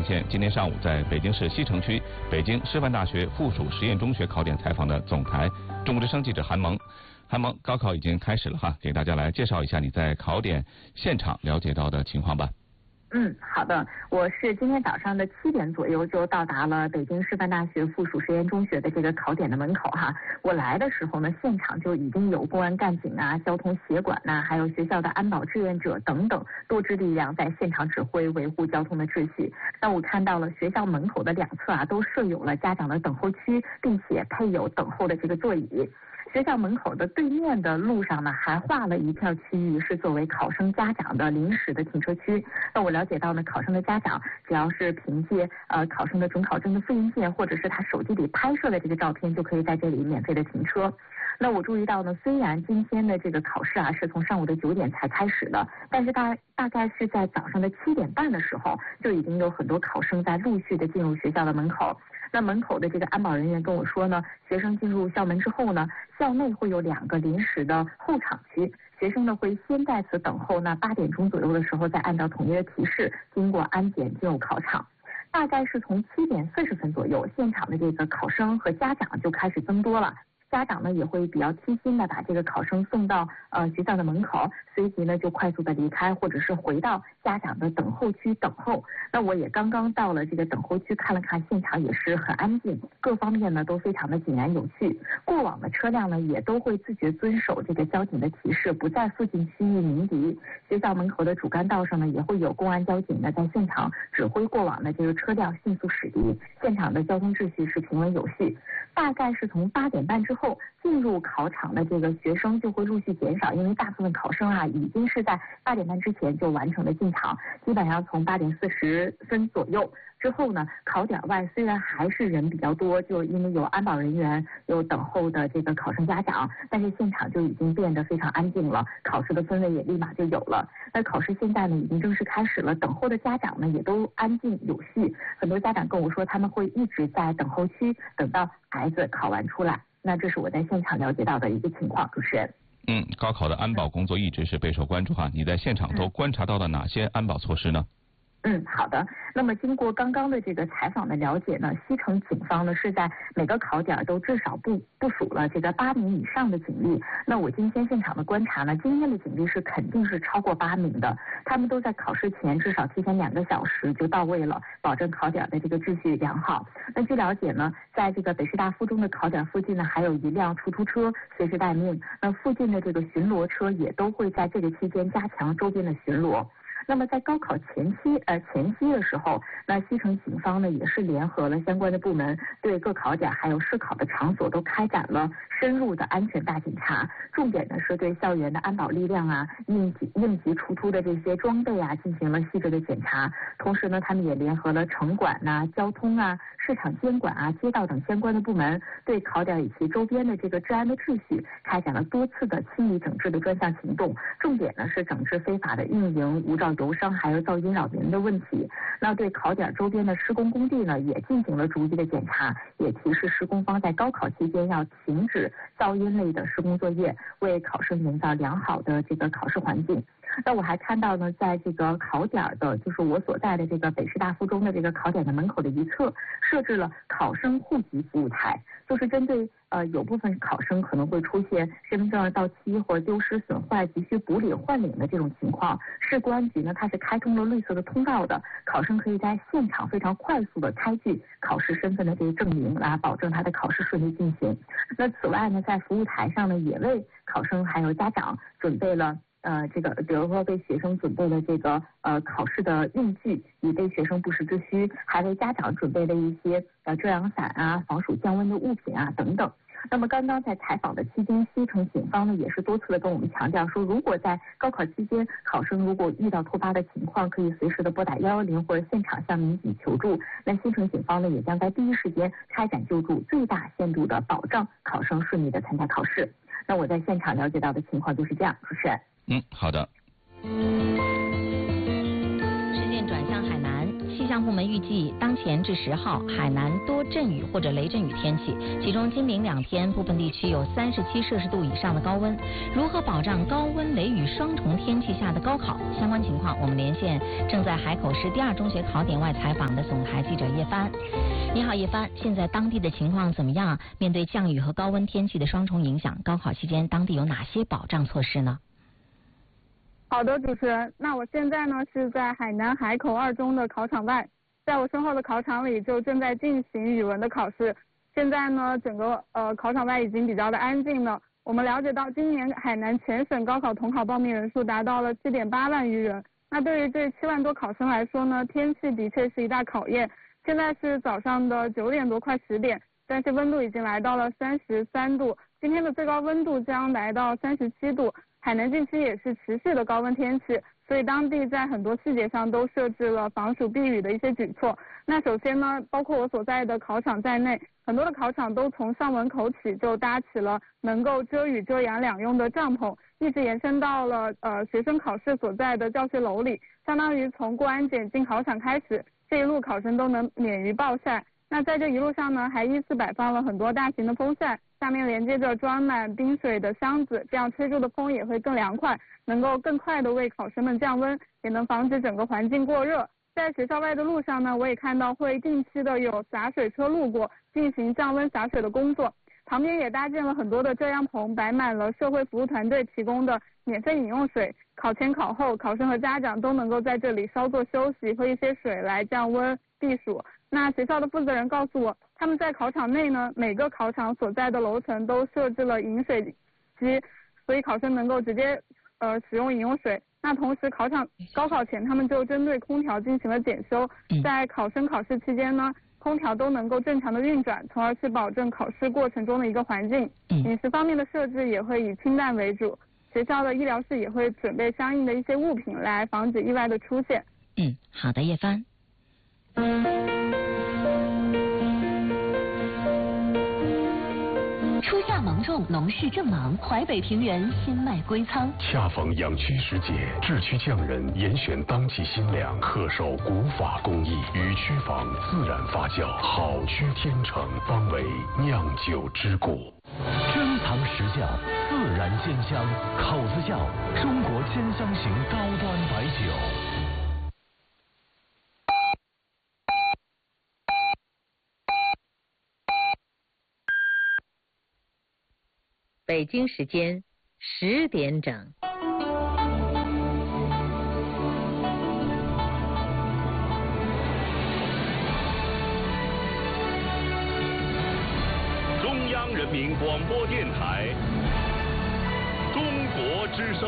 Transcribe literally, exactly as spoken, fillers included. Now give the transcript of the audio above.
线今天上午在北京市西城区北京师范大学附属实验中学考点采访的总台中国之声记者韩萌。韩萌，高考已经开始了哈，给大家来介绍一下你在考点现场了解到的情况吧。 嗯，好的，我是今天早上的七点左右就到达了北京师范大学附属实验中学的这个考点的门口哈。我来的时候呢，现场就已经有公安干警啊、交通协管呐、啊，还有学校的安保志愿者等等多支力量在现场指挥维护交通的秩序。那我看到了学校门口的两侧啊，都设有了家长的等候区，并且配有等候的这个座椅。学校门口的对面的路上呢，还划了一片区域是作为考生家长的临时的停车区。那我了解到呢，考生的家长只要是凭借呃考生的准考证的复印件，或者是他手机里拍摄的这个照片，就可以在这里免费的停车。那我注意到呢，虽然今天的这个考试啊是从上午的九点才开始的，但是大大概是在早上的七点半的时候，就已经有很多考生在陆续的进入学校的门口。那门口的这个安保人员跟我说呢，学生进入校门之后呢，校内会有两个临时的候场区，学生呢会先在此等候，那八点钟左右的时候再按照统一的提示经过安检进入考场。大概是从七点四十分左右，现场的这个考生和家长就开始增多了。家长呢也会比较贴心的把这个考生送到呃学校的门口，随即呢就快速的离开，或者是回到家长的等候区等候。那我也刚刚到了这个等候区，看了看现场也是很安静，各方面呢都非常的井然有序。过往的车辆呢也都会自觉遵守这个交警的提示，不在附近区域鸣笛。学校门口的主干道上呢也会有公安交警呢在现场指挥过往的这个车辆迅速驶离，现场的交通秩序是平稳有序。大概是从八点半之后，进入考场的这个学生就会陆续减少，因为大部分考生啊已经是在八点半之前就完成了进场，基本上从八点四十分左右之后呢，考点外虽然还是人比较多，就因为有安保人员，有等候的这个考生家长，但是现场就已经变得非常安静了，考试的氛围也立马就有了。那考试现在呢已经正式开始了，等候的家长呢也都安静有序，很多家长跟我说他们会一直在等候区等到孩子考完出来。那这是我在现场了解到的一个情况，主持人。 嗯，高考的安保工作一直是备受关注哈，你在现场都观察到了哪些安保措施呢？ 嗯，好的。那么经过刚刚的这个采访的了解呢，西城警方呢是在每个考点都至少部部署了这个八名以上的警力。那我今天现场的观察呢，今天的警力是肯定是超过八名的，他们都在考试前至少提前两个小时就到位了，保证考点的这个秩序良好。那据了解呢，在这个北师大附中的考点附近呢，还有一辆出租车随时待命。那附近的这个巡逻车也都会在这个期间加强周边的巡逻。那么在高考前期呃前期的时候，那西城警方呢也是联合了相关的部门，对各考点还有试考的场所都开展了深入的安全大检查，重点呢是对校园的安保力量啊、应急应急出突的这些装备啊进行了细致的检查。同时呢，他们也联合了城管呐、啊、交通啊、市场监管啊、街道等相关的部门，对考点以及周边的这个治安的秩序开展了多次的清理整治的专项行动，重点呢是整治非法的运营、无照游商还有噪音扰民的问题。那对考点周边的施工工地呢也进行了逐一的检查，也提示施工方在高考期间要停止噪音类的施工作业，为考生营造良好的这个考试环境。那我还看到呢，在这个考点的，就是我所在的这个北师大附中的这个考点的门口的一侧，设置了考生户籍服务台，就是针对呃有部分考生可能会出现身份证到期或者丢失损坏急需补领换领的这种情况，市公安局呢它是开通了绿色的通道的，考生可以在现场非常快速的开具考试身份的这个证明，来保证他的考试顺利进行。那此外呢，在服务台上呢，也为考生还有家长准备了呃，这个比如说为学生准备了这个呃考试的用具，以备学生不时之需，还为家长准备了一些呃遮阳伞啊、防暑降温的物品啊等等。那么刚刚在采访的期间，西城警方呢也是多次的跟我们强调说，如果在高考期间考生如果遇到突发的情况，可以随时的拨打幺幺零或者现场向民警求助。那西城警方呢也将在第一时间开展救助，最大限度的保障考生顺利的参加考试。那我在现场了解到的情况就是这样，主持人。 嗯，好的。 视线转向海南，气象象部门预计，当前至十号，海南多阵雨或者雷阵雨天气，其中今明两天部分地区有三十七摄氏度以上的高温。如何保障高温雷雨双重天气下的高考？相关情况，我们连线正在海口市第二中学考点外采访的总台记者叶帆。你好，叶帆，现在当地的情况怎么样？面对降雨和高温天气的双重影响，高考期间当地有哪些保障措施呢？ 好的，主持人，那我现在呢是在海南海口二中的考场外，在我身后的考场里就正在进行语文的考试。现在呢，整个呃考场外已经比较的安静了。我们了解到，今年海南全省高考统考报名人数达到了七点八万余人。那对于这七万多考生来说呢，天气的确是一大考验。现在是早上的九点多，快十点，但是温度已经来到了三十三度，今天的最高温度将来到三十七度。海南近期也是持续的高温天气，所以当地在很多细节上都设置了防暑避雨的一些举措。那首先呢，包括我所在的考场在内，很多的考场都从校门口起就搭起了能够遮雨遮阳两用的帐篷，一直延伸到了呃学生考试所在的教学楼里，相当于从过安检进考场开始，这一路考生都能免于暴晒。那在这一路上呢，还依次摆放了很多大型的风扇，下面连接着装满冰水的箱子，这样吹出的风也会更凉快，能够更快的为考生们降温，也能防止整个环境过热。在学校外的路上呢，我也看到会定期的有洒水车路过，进行降温洒水的工作。旁边也搭建了很多的遮阳棚，摆满了社会服务团队提供的免费饮用水。考前考后，考生和家长都能够在这里稍作休息，喝一些水来降温避暑。那学校的负责人告诉我，他们在考场内呢，每个考场所在的楼层都设置了饮水机，所以考生能够直接呃使用饮用水。那同时考场高考前，他们就针对空调进行了检修，在考生考试期间呢，空调都能够正常的运转，从而去保证考试过程中的一个环境。饮食方面的设置也会以清淡为主，学校的医疗室也会准备相应的一些物品来防止意外的出现。 嗯，好的，叶帆。 初夏芒种，农事正忙，淮北平原新麦归仓。 恰逢养区时节，制区匠人严选当季新粮，恪守古法工艺，与区房自然发酵，好区天成，方为酿酒之故。 珍藏实窖，自然鲜香，口子窖，中国鲜香型高端白酒。 北京时间十点整。 中央人民广播电台，中国之声。